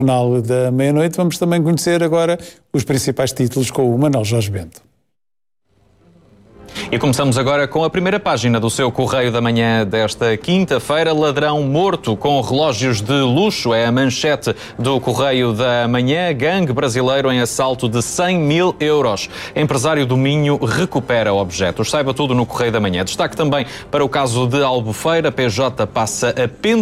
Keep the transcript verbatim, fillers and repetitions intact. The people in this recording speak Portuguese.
Jornal da Meia-Noite, vamos também conhecer agora os principais títulos com o Manuel Jorge Bento. E começamos agora com a primeira página do seu Correio da Manhã desta quinta-feira. Ladrão morto com relógios de luxo é a manchete do Correio da Manhã. Gangue brasileiro em assalto de cem mil euros. Empresário do Minho recupera objetos. Saiba tudo no Correio da Manhã. Destaque também para o caso de Albufeira. P J passa a